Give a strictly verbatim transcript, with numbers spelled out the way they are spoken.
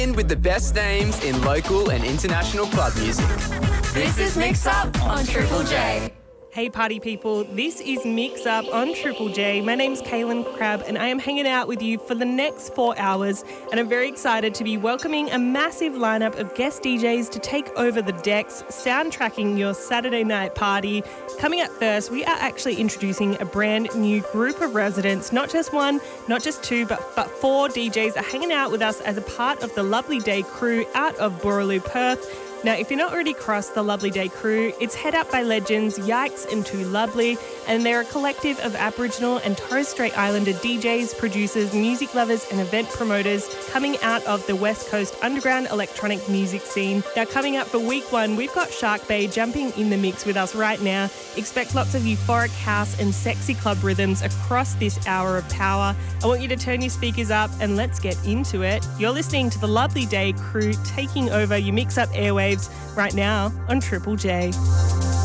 In with the best names in local and international club music. This is Mix Up on Triple J. Hey party people, this is Mix Up on Triple J. My name's Kaylin Crabb and I am hanging out with you for the next four hours and I'm very excited to be welcoming a massive lineup of guest D Js to take over the decks, soundtracking your Saturday night party. Coming up first, we are actually introducing a brand new group of residents, not just one, not just two, but, but four D Js are hanging out with us as a part of the Lovely Day crew out of Boorloo, Perth. Now, if you're not already crossed the Lovely Day crew, it's head up by legends Yikes and Too Lovely, and they're a collective of Aboriginal and Torres Strait Islander D Js, producers, music lovers and event promoters coming out of the West Coast underground electronic music scene. Now, coming up for week one, we've got Shark Bay jumping in the mix with us right now. Expect lots of euphoric house and sexy club rhythms across this hour of power. I want you to turn your speakers up and let's get into it. You're listening to the Lovely Day crew taking over your Mix Up airwaves right now on Triple J.